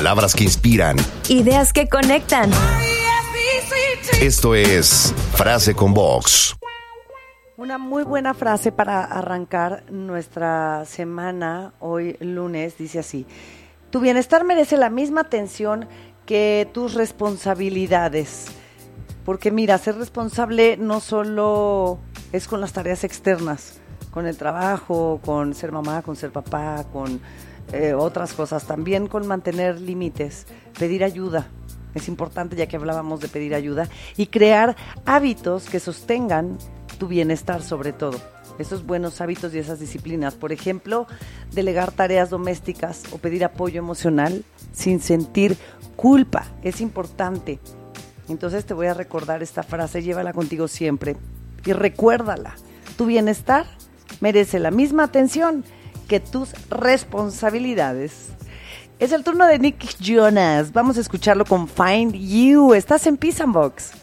Palabras que inspiran. Ideas que conectan. Esto es Frase con Vox. Una muy buena frase para arrancar nuestra semana, hoy lunes, dice así: tu bienestar merece la misma atención que tus responsabilidades. Porque mira, ser responsable no solo es con las tareas externas, con el trabajo, con ser mamá, con ser papá, con otras cosas, también con mantener límites, pedir ayuda. Es importante, ya que hablábamos de pedir ayuda, y crear hábitos que sostengan tu bienestar sobre todo. Esos buenos hábitos y esas disciplinas. Por ejemplo, delegar tareas domésticas o pedir apoyo emocional sin sentir culpa. Es importante. Entonces te voy a recordar esta frase, llévala contigo siempre y recuérdala. Tu bienestar merece la misma atención que tus responsabilidades. Es el turno de Nick Jonas. Vamos a escucharlo con Find You. Estás en Peace and Box.